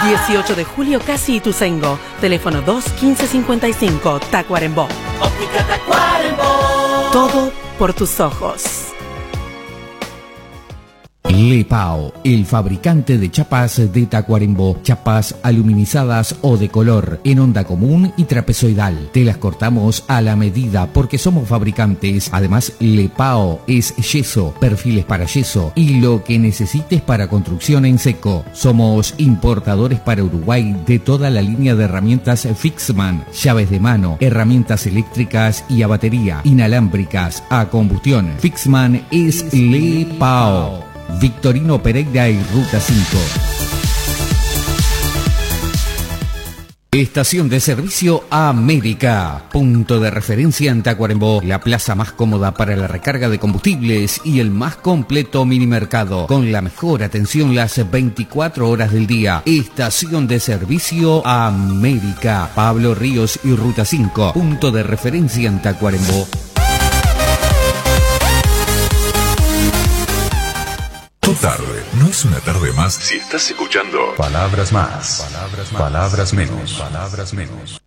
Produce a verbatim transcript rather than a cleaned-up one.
dieciocho de julio, Casi Ituzaingó. Teléfono dos quince cincuenta y cinco, Tacuarembó. Óptica Tacuarembó. Todo por tus ojos. Lepao, el fabricante de chapas de Tacuarembó. Chapas aluminizadas o de color, en onda común y trapezoidal. Te las cortamos a la medida porque somos fabricantes. Además, Lepao es yeso, perfiles para yeso y lo que necesites para construcción en seco. Somos importadores para Uruguay de toda la línea de herramientas Fixman, llaves de mano, herramientas eléctricas y a batería, inalámbricas, a combustión. Fixman es Lepao. Victorino Pereira y Ruta cinco. Estación de servicio América, punto de referencia en Tacuarembó, la plaza más cómoda para la recarga de combustibles y el más completo minimercado, con la mejor atención las veinticuatro horas del día. Estación de servicio América, Pablo Ríos y Ruta cinco, punto de referencia en Tacuarembó. Tu tarde no es una tarde más si estás escuchando Palabras Más, Palabras Más, Palabras Menos, Palabras Menos.